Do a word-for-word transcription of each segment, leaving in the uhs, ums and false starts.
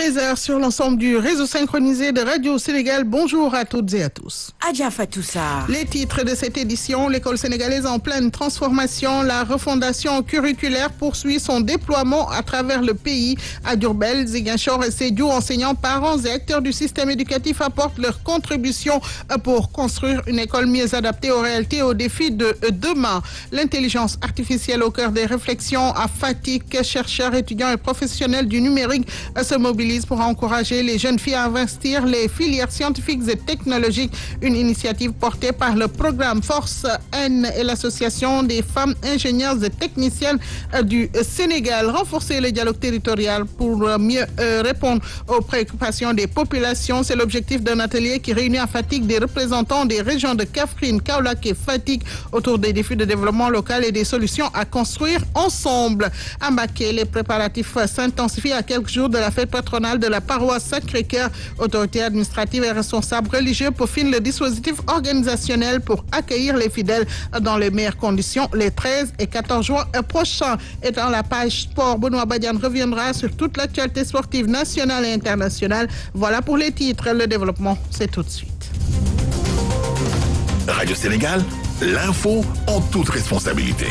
treize heures sur l'ensemble du réseau synchronisé de Radio Sénégal. Bonjour à toutes et à tous. Adja Fatou Sarr. Les titres de cette édition, l'école sénégalaise en pleine transformation. La refondation curriculaire poursuit son déploiement à travers le pays. À Diourbel, Ziguinchor et Sédhiou, enseignants, parents et acteurs du système éducatif apportent leur contribution pour construire une école mieux adaptée aux réalités et aux défis de demain. L'intelligence artificielle au cœur des réflexions à Fatick, chercheurs, étudiants et professionnels du numérique se mobilisent pour encourager les jeunes filles à investir les filières scientifiques et technologiques. Une initiative portée par le programme Force N et l'association des femmes ingénieures et techniciennes du Sénégal. Renforcer le dialogue territorial pour mieux répondre aux préoccupations des populations. C'est l'objectif d'un atelier qui réunit à Fatick des représentants des régions de Kaffrine, Kaolack et Fatick autour des défis de développement local et des solutions à construire ensemble. À Mbacké, les préparatifs s'intensifient à quelques jours de la fête patronale de la paroisse Sacré-Cœur. Autorités administratives et responsables religieux peaufinent le dispositif organisationnel pour accueillir les fidèles dans les meilleures conditions les treize et quatorze juin prochains. Et dans la page sport, Benoît Badiane reviendra sur toute l'actualité sportive nationale et internationale. Voilà pour les titres. Le développement, c'est tout de suite. Radio Sénégal, l'info en toute responsabilité.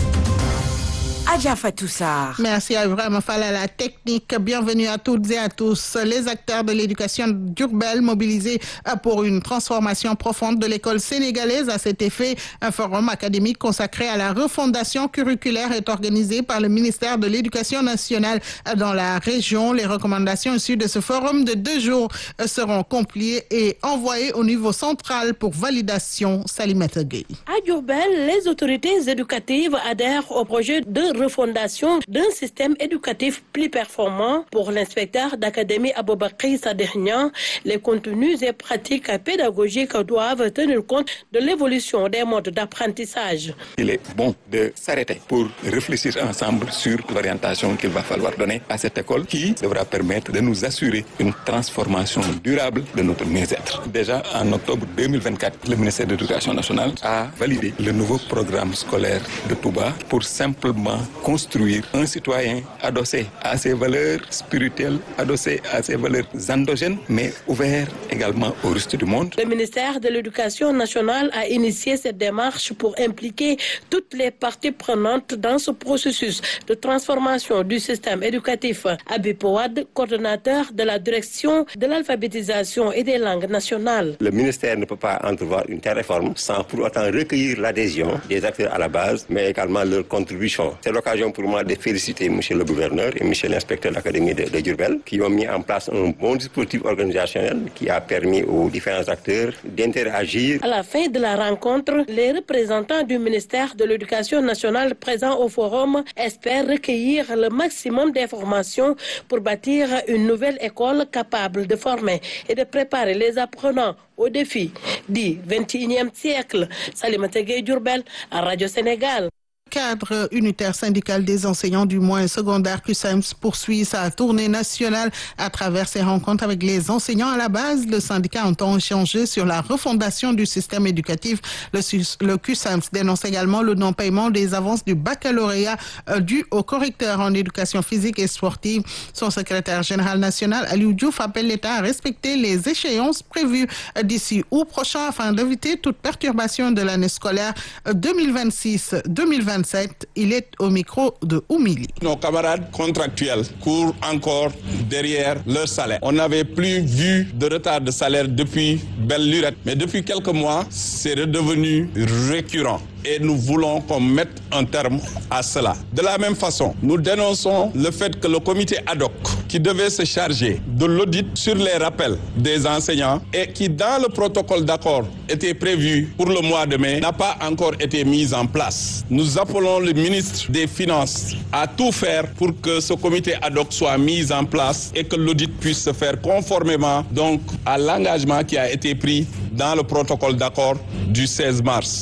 Adja Fatou Sarr. Merci à Ibrahima Fall à la technique. Bienvenue à toutes et à tous. Les acteurs de l'éducation d'Diourbel mobilisés pour une transformation profonde de l'école sénégalaise. À cet effet, un forum académique consacré à la refondation curriculaire est organisé par le ministère de l'Éducation nationale dans la région. Les recommandations issues de ce forum de deux jours seront compliées et envoyées au niveau central pour validation. Salimata Gueye. À Diourbel, les autorités éducatives adhèrent au projet de refondation d'un système éducatif plus performant. Pour l'inspecteur d'académie Aboubakri Sadehnian, les contenus et pratiques pédagogiques doivent tenir compte de l'évolution des modes d'apprentissage. Il est bon de s'arrêter pour réfléchir ensemble sur l'orientation qu'il va falloir donner à cette école qui devra permettre de nous assurer une transformation durable de notre mieux-être. Déjà en octobre deux mille vingt-quatre, le ministère de l'Éducation nationale a validé le nouveau programme scolaire de Touba pour simplement construire un citoyen adossé à ses valeurs spirituelles, adossé à ses valeurs endogènes, mais ouvert également au reste du monde. Le ministère de l'Éducation nationale a initié cette démarche pour impliquer toutes les parties prenantes dans ce processus de transformation du système éducatif. Abi Powad, coordonnateur de la direction de l'alphabétisation et des langues nationales. Le ministère ne peut pas entrevoir une telle réforme sans pour autant recueillir l'adhésion des acteurs à la base, mais également leur contribution. C'est l'occasion pour moi de féliciter M. le gouverneur et M. l'inspecteur de l'académie de, de Diourbel qui ont mis en place un bon dispositif organisationnel qui a permis aux différents acteurs d'interagir. À la fin de la rencontre, les représentants du ministère de l'Éducation nationale présents au forum espèrent recueillir le maximum d'informations pour bâtir une nouvelle école capable de former et de préparer les apprenants aux défis du vingt et unième siècle. Salimata Gueye, Diourbel, à Radio Sénégal. Cadre unitaire syndical des enseignants du moyen secondaire Q S A M S poursuit sa tournée nationale à travers ses rencontres avec les enseignants. À la base, le syndicat entend échanger sur la refondation du système éducatif. Le, le Q S A M S dénonce également le non-paiement des avances du baccalauréat euh, dû aux correcteurs en éducation physique et sportive. Son secrétaire général national, Aliou Diouf, appelle l'État à respecter les échéances prévues euh, d'ici août prochain afin d'éviter toute perturbation de l'année scolaire euh, deux mille vingt-six deux mille vingt-sept. Il est au micro de Oumili. Nos camarades contractuels courent encore derrière leur salaire. On n'avait plus vu de retard de salaire depuis belle lurette. Mais depuis quelques mois, c'est redevenu récurrent. Et nous voulons qu'on mette un terme à cela. De la même façon, nous dénonçons le fait que le comité ad hoc qui devait se charger de l'audit sur les rappels des enseignants et qui, dans le protocole d'accord, était prévu pour le mois de mai, n'a pas encore été mis en place. Nous appelons le ministre des Finances à tout faire pour que ce comité ad hoc soit mis en place et que l'audit puisse se faire conformément donc à l'engagement qui a été pris dans le protocole d'accord du seize mars.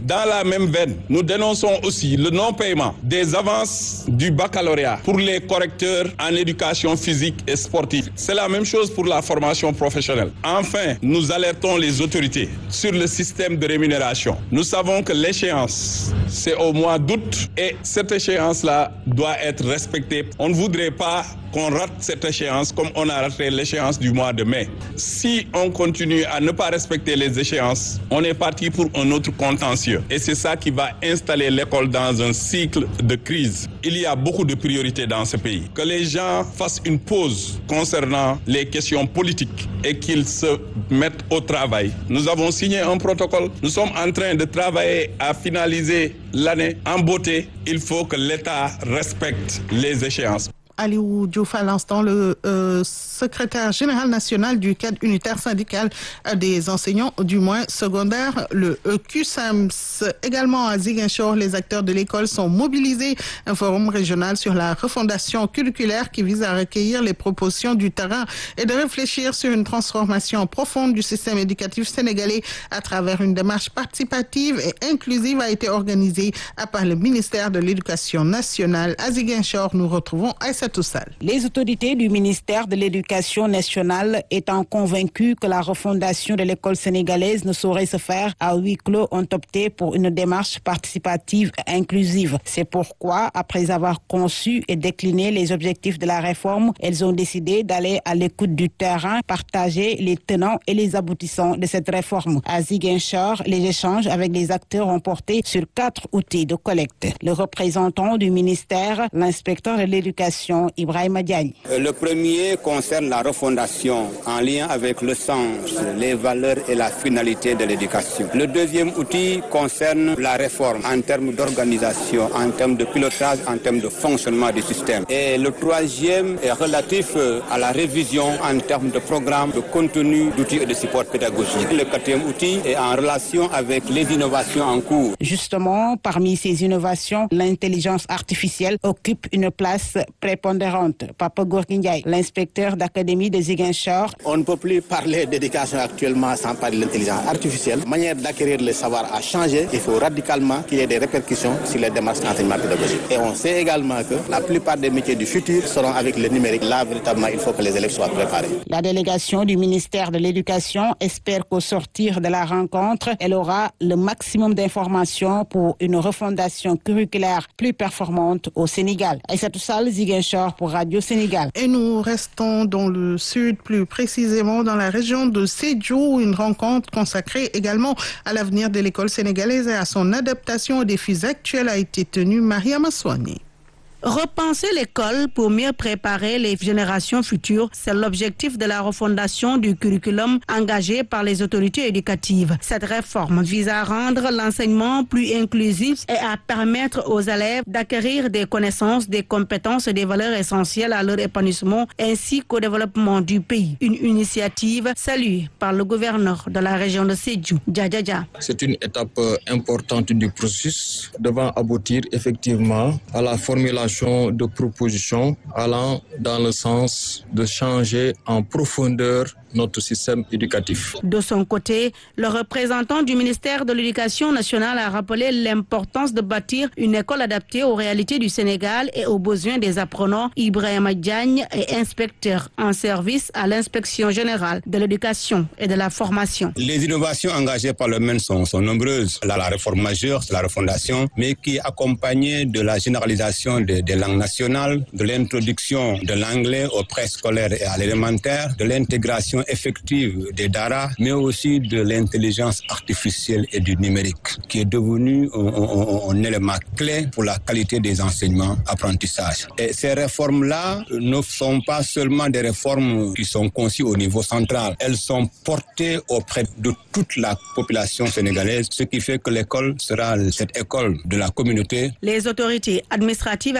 Dans la même veine, nous dénonçons aussi le non-paiement des avances du baccalauréat pour les correcteurs en éducation physique et sportive. C'est la même chose pour la formation professionnelle. Enfin, nous alertons les autorités sur le système de rémunération. Nous savons que l'échéance, c'est au mois d'août et cette échéance-là doit être respectée. On ne voudrait pas qu'on rate cette échéance comme on a raté l'échéance du mois de mai. Si on continue à ne pas respecter les échéances, on est parti pour un autre contentieux. Et c'est ça qui va installer l'école dans un cycle de crise. Il y a beaucoup de priorités dans ce pays. Que les gens fassent une pause concernant les questions politiques et qu'ils se mettent au travail. Nous avons signé un protocole. Nous sommes en train de travailler à finaliser l'année en beauté. Il faut que l'État respecte les échéances. Aliou Diouf à l'instant, le euh, secrétaire général national du cadre unitaire syndical des enseignants du moins secondaire, le Q S A M S. Également à Ziguinchor, les acteurs de l'école sont mobilisés. Un forum régional sur la refondation curriculaire qui vise à recueillir les propositions du terrain et de réfléchir sur une transformation profonde du système éducatif sénégalais à travers une démarche participative et inclusive a été organisée par le ministère de l'Éducation nationale. À Ziguinchor, nous retrouvons Aïssa Toussal. Les autorités du ministère de l'Éducation nationale étant convaincues que la refondation de l'école sénégalaise ne saurait se faire à huis clos ont opté pour une démarche participative et inclusive. C'est pourquoi, après avoir conçu et décliné les objectifs de la réforme, elles ont décidé d'aller à l'écoute du terrain, partager les tenants et les aboutissants de cette réforme. À Ziguinchor, les échanges avec les acteurs ont porté sur quatre outils de collecte. Le représentant du ministère, l'inspecteur de l'éducation, Ibrahima Diagne. Le premier concerne la refondation en lien avec le sens, les valeurs et la finalité de l'éducation. Le deuxième outil concerne la réforme en termes d'organisation, en termes de pilotage, en termes de fonctionnement du système. Et le troisième est relatif à la révision en termes de programme, de contenu, d'outils et de support pédagogique. Le quatrième outil est en relation avec les innovations en cours. Justement, parmi ces innovations, l'intelligence artificielle occupe une place prépondérante. Papa Gorkindiaï, l'inspecteur d'académie de Ziguinchor. On ne peut plus parler d'éducation actuellement sans parler de l'intelligence artificielle. La manière d'acquérir le savoir a changé. Il faut radicalement qu'il y ait des répercussions sur les démarches d'enseignement pédagogique. Et on sait également que la plupart des métiers du futur seront avec le numérique. Là, véritablement, il faut que les élèves soient préparés. La délégation du ministère de l'Éducation espère qu'au sortir de la rencontre, elle aura le maximum d'informations pour une refondation curriculaire plus performante au Sénégal. Aïssa Toussal, Ziguinchor pour Radio Sénégal. Et nous restons dans le sud, plus précisément dans la région de Sédhiou, une rencontre consacrée également à l'avenir de l'école sénégalaise et à son adaptation aux défis actuels a été tenue. Maria Maswani. Repenser l'école pour mieux préparer les générations futures, c'est l'objectif de la refondation du curriculum engagé par les autorités éducatives. Cette réforme vise à rendre l'enseignement plus inclusif et à permettre aux élèves d'acquérir des connaissances, des compétences et des valeurs essentielles à leur épanouissement ainsi qu'au développement du pays. Une initiative saluée par le gouverneur de la région de Sédhiou, Djadjaja. C'est une étape importante du processus devant aboutir effectivement à la formulation de propositions allant dans le sens de changer en profondeur notre système éducatif. De son côté, le représentant du ministère de l'Éducation nationale a rappelé l'importance de bâtir une école adaptée aux réalités du Sénégal et aux besoins des apprenants. Ibrahima Diagne est inspecteur en service à l'inspection générale de l'éducation et de la formation. Les innovations engagées par le M E N sont, sont nombreuses. La, la réforme majeure, c'est la refondation, mais qui est accompagnée de la généralisation des, des langues nationales, de l'introduction de l'anglais au préscolaire et à l'élémentaire, de l'intégration effective des D A R A, mais aussi de l'intelligence artificielle et du numérique, qui est devenu un, un, un élément clé pour la qualité des enseignements apprentissages. Et ces réformes-là ne sont pas seulement des réformes qui sont conçues au niveau central, elles sont portées auprès de toute la population sénégalaise, ce qui fait que l'école sera cette école de la communauté. Les autorités administratives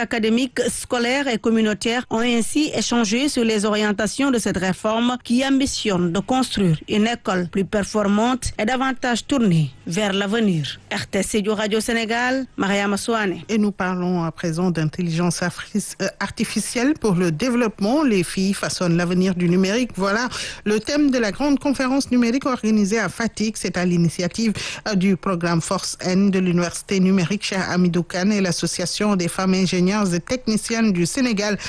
académiques, scolaires et communautaires ont ainsi échangé sur les orientations de cette réforme qui ambitionne de construire une école plus performante et davantage tournée vers l'avenir. R T C du Radio Sénégal, Mariama Souane. Et nous parlons à présent d'intelligence artificielle pour le développement. Les filles façonnent l'avenir du numérique. Voilà le thème de la grande conférence numérique organisée à Fatick. C'est à l'initiative du programme Force N de l'Université numérique Cheikh Hamidou Kane et l'Association des femmes ingénieures et techniciennes du Sénégal,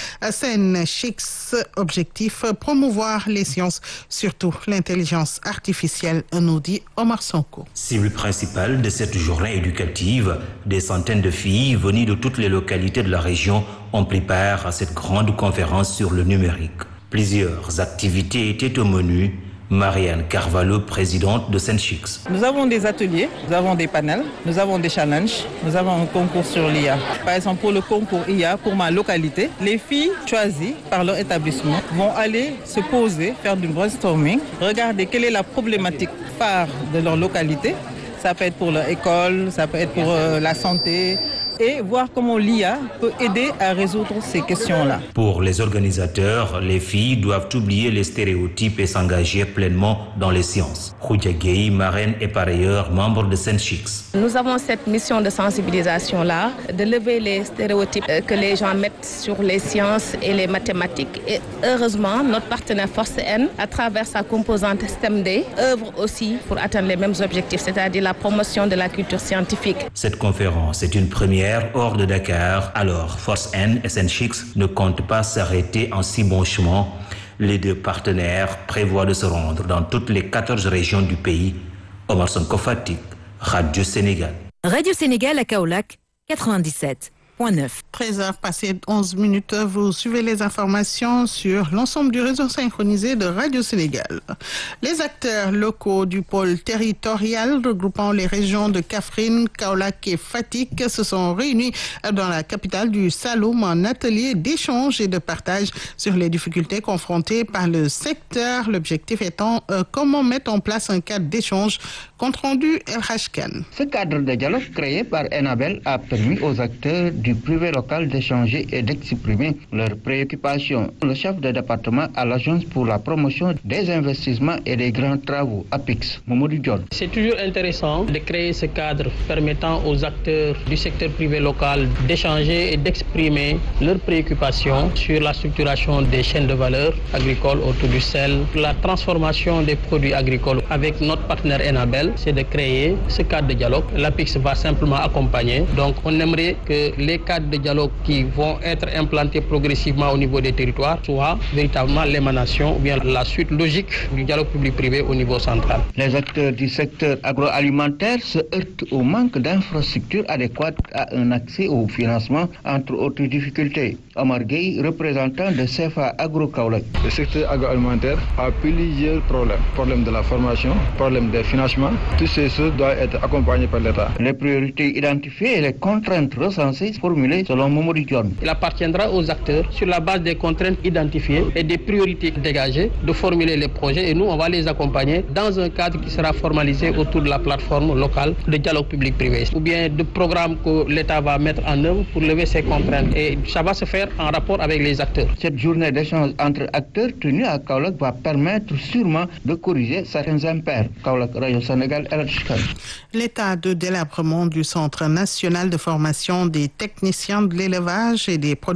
SENCHIX. Objectif, promouvoir les sciences, surtout l'intelligence artificielle, nous dit Omar Sonko. Cible principale de cette journée éducative, des centaines de filles venues de toutes les localités de la région ont pris part à cette grande conférence sur le numérique. Plusieurs activités étaient au menu. Marianne Carvalho, présidente de SENCHIX. Nous avons des ateliers, nous avons des panels, nous avons des challenges, nous avons un concours sur l'I A. Par exemple, pour le concours I A, pour ma localité, les filles choisies par leur établissement vont aller se poser, faire du brainstorming, regarder quelle est la problématique phare de leur localité. Ça peut être pour leur école, ça peut être pour euh, la santé, et voir comment l'I A peut aider à résoudre ces questions-là. Pour les organisateurs, les filles doivent oublier les stéréotypes et s'engager pleinement dans les sciences. Khoudia Gueye, marraine et par ailleurs membre de SENCHIX. Nous avons cette mission de sensibilisation-là, de lever les stéréotypes que les gens mettent sur les sciences et les mathématiques. Et heureusement, notre partenaire Force N, à travers sa composante STEM D, œuvre aussi pour atteindre les mêmes objectifs, c'est-à-dire la promotion de la culture scientifique. Cette conférence est une première hors de Dakar. Alors, Force N et SENCHIX ne comptent pas s'arrêter en si bon chemin. Les deux partenaires prévoient de se rendre dans toutes les quatorze régions du pays. Omar Sonko Fatick, Radio Sénégal. Radio Sénégal à Kaolack, quatre-vingt-dix-sept point neuf. treize heures passées onze minutes, vous suivez les informations sur l'ensemble du réseau synchronisé de Radio Sénégal. Les acteurs locaux du pôle territorial regroupant les régions de Kaffrine, Kaolack et Fatick se sont réunis dans la capitale du Saloum en atelier d'échange et de partage sur les difficultés confrontées par le secteur. L'objectif étant euh, comment mettre en place un cadre d'échange. Compte rendu El Hashkan. Ce cadre de dialogue créé par Enabel a permis aux acteurs du privé local d'échanger et d'exprimer leurs préoccupations. Le chef de département à l'Agence pour la promotion des investissements et des grands travaux, APIX, Mamadou Dione. C'est toujours intéressant de créer ce cadre permettant aux acteurs du secteur privé local d'échanger et d'exprimer leurs préoccupations sur la structuration des chaînes de valeur agricoles autour du sel, la transformation des produits agricoles. Avec notre partenaire Enabel, c'est de créer ce cadre de dialogue. L'APIX va simplement accompagner. Donc on aimerait que les cadres de dialogue qui vont être implantés progressivement au niveau des territoires soient véritablement l'émanation ou bien la suite logique du dialogue public-privé au niveau central. Les acteurs du secteur agroalimentaire se heurtent au manque d'infrastructures adéquates à un accès au financement, entre autres difficultés. Omar Gueye, représentant de C F A Agro-Kaolack. Le secteur agroalimentaire a plusieurs problèmes. Problème de la formation, problème des financements. Toutes ces choses doivent être accompagnées par l'État. Les priorités identifiées et les contraintes recensées formulées selon Mamadou Dione. Il appartiendra aux acteurs, sur la base des contraintes identifiées et des priorités dégagées, de formuler les projets et nous, on va les accompagner dans un cadre qui sera formalisé autour de la plateforme locale de dialogue public-privé ou bien de programmes que l'État va mettre en œuvre pour lever ces contraintes. Et ça va se faire en rapport avec les acteurs. Cette journée d'échange entre acteurs tenue à Kaolack va permettre sûrement de corriger certains impairs. Kaolack, Radio Sénégal, El Hashkan. L'état de délabrement du Centre national de formation des techniciens de l'élevage et des producteurs